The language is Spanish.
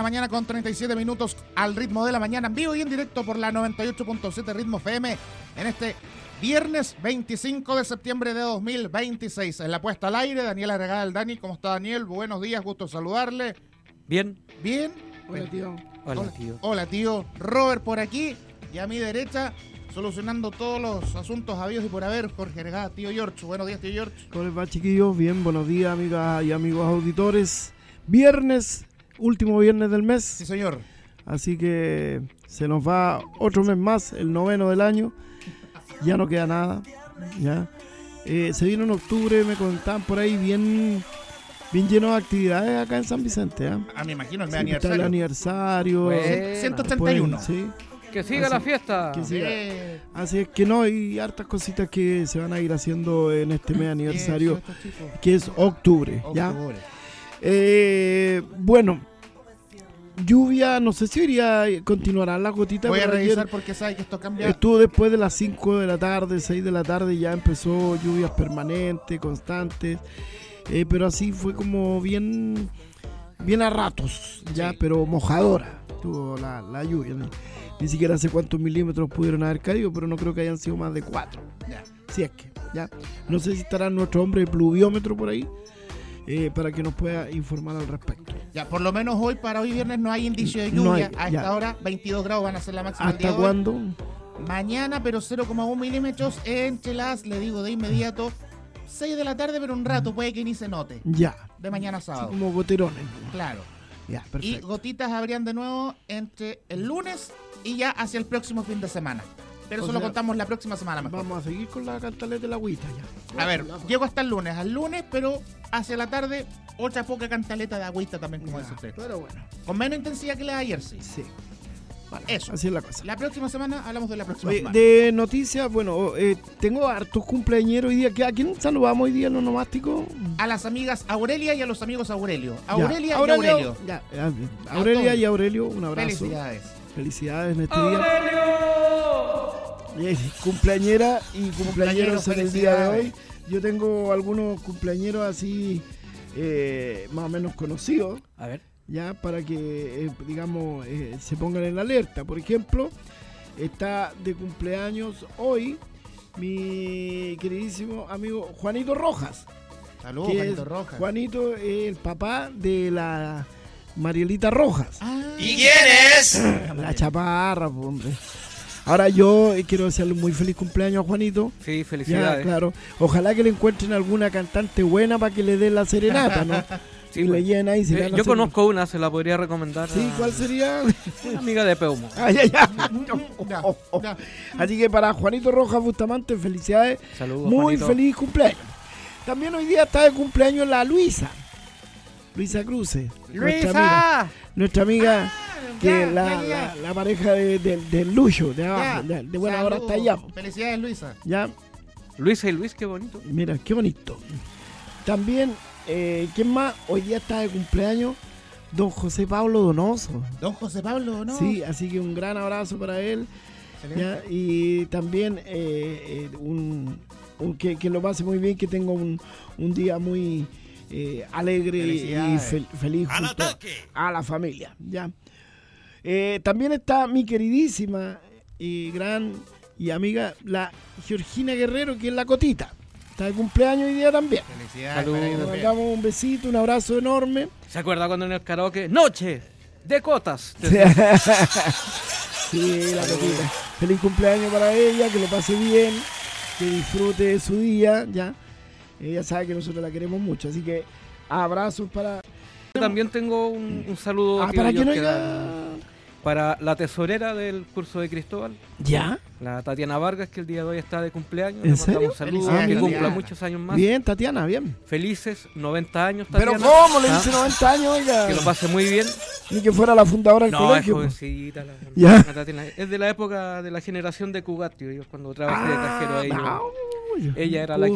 mañana con 37 minutos al ritmo de la mañana, en vivo y en directo por la 98.7 Ritmo FM en este viernes 25 de septiembre de 2026. En la puesta al aire, Daniel Arregada, el Dani. ¿Cómo está, Daniel? Buenos días, gusto saludarle. Bien. Bien. Hola, tío. Hola, tío. Hola, tío. Robert por aquí y a mi derecha, solucionando todos los asuntos habidos y por haber, Jorge Arregada, tío George. Buenos días, tío George. ¿Cómo les va, chiquillos? Bien, buenos días, amigas y amigos auditores. Viernes, último viernes del mes. Sí, señor. Así que se nos va otro mes más, el 9º del año. Ya no queda nada. Ya. Se vino en octubre, me contaban por ahí, bien lleno de actividades acá en San Vicente. Me imagino, el Sí, aniversario. está el aniversario. Bueno. 181. Después, sí. Que siga la fiesta. Que siga. Así es que no, hay hartas cositas que se van a ir haciendo en este mes aniversario, que es octubre. ¿Ya? Bueno, lluvia, no sé si continuarán las gotitas. Voy a pero revisar ayer porque sabe que esto cambia. estuvo después de las 5 de la tarde, 6 de la tarde, ya empezó lluvias permanentes, constantes, pero así fue como bien a ratos, ya, Sí. pero mojadora tuvo la lluvia. Ni siquiera sé cuántos milímetros pudieron haber caído, pero no creo que hayan sido más de 4. Ya. Si es que, ya. No sé si estará nuestro hombre de pluviómetro por ahí, para que nos pueda informar al respecto. Ya, por lo menos hoy, para hoy viernes, no hay indicio de No lluvia. hay, A ya. esta hora, 22 grados van a ser la máxima del día ¿Hasta de hoy. cuándo? Mañana, pero 0,1 milímetros entre las, le digo de inmediato, 6 de la tarde, pero un rato puede que ni se note. Ya. De mañana a Así sábado. como goterones. Claro. Ya, Y perfecto. gotitas habrían de nuevo entre el lunes y ya hacia el próximo fin de semana. Pero O eso lo sea, contamos la próxima semana mejor. Vamos a seguir con la cantaleta de la agüita ya. A ver, llego hasta el lunes. Al lunes, pero hacia la tarde, otra poca cantaleta de agüita también, como Ya, dice usted. pero bueno, Con menos intensidad que la de ayer, sí. sí. Vale, Eso. así es la cosa. La próxima semana hablamos de la próxima Oye, semana. de noticias, bueno, tengo hartos cumpleañeros hoy día. ¿A quién saludamos hoy día en los nomásticos? A las amigas Aurelia y a los amigos Aurelio. Ya, Aurelia y Aurelio. Ya, Aurelia todos. y Aurelio, un abrazo. Felicidades. Felicidades en este día. Cumpleañera y cumpleañeros en el día de hoy. felicidades. Yo tengo algunos cumpleañeros así, más o menos conocidos, A ver. ya, para que, digamos, se pongan en alerta. Por ejemplo, está de cumpleaños hoy mi queridísimo amigo Juanito Rojas. Saludos, que Juanito es- Rojas. Juanito es el papá de la Marielita Rojas. Ah, ¿Y quién es? La chaparra, po, hombre. Ahora yo quiero desearle un muy feliz cumpleaños a Juanito. Sí, Ya, felicidades. claro. Ojalá que le encuentren alguna cantante buena para que le dé la serenata, ¿no? Sí, y le pues. llenen ahí. se Yo, dan la yo serenata. conozco una, se la podría recomendar. Sí, ¿cuál sería? Una amiga de Peumo. Ay, ay, ay. Ya, ya. Así que para Juanito Rojas Bustamante, felicidades. Saludos, Muy Juanito. feliz cumpleaños. También hoy día está de cumpleaños la Luisa Cruce. ¡Luisa! Nuestra amiga, que ya, es ya. la pareja del Lucho, de abajo, Ya. de buena hora Saludos. hasta allá. po. Felicidades, Luisa. Ya, Luisa y Luis, qué bonito. mira, qué bonito. También, ¿quién más? Hoy día está de cumpleaños don José Pablo Donoso. Don José Pablo, ¿no? Sí, así que un gran abrazo para él. Excelente. ¿Ya? Y también que lo pase muy bien, que tenga un día muy alegre y Felicidades. feliz ¡Al junto ataque! a la familia. ¿Ya? También está mi queridísima y gran y amiga, la Georgina Guerrero, que es la Cotita. Está de cumpleaños hoy día también. Felicidades. Saludos. para ella Le también. mandamos un besito, un abrazo enorme. ¿Se acuerda cuando en el karaoke? ¡Noche de cotas! Sí, la Cotita. Feliz cumpleaños para ella, que lo pase bien, que disfrute de su día, ya. Ella sabe que nosotros la queremos mucho, así que abrazos para... También tengo un saludo tío para que no George, haya... para la tesorera del curso de Cristóbal, ¿Ya? la Tatiana Vargas, que el día de hoy está de cumpleaños. ¿En Le serio? mandamos saludos, Felicidades, que Tatiana. cumpla muchos años más. Bien, Tatiana, bien. Felices 90 años, Pero Tatiana. ¿cómo le Ah, dice 90 años, oiga? Que lo pase muy bien. Ni que fuera la fundadora del No, colegio. es pues. jovencita Ya. la Tatiana. Es de la época de la generación de Cugatio. Yo cuando trabajé de cajero ahí, no, ella era la que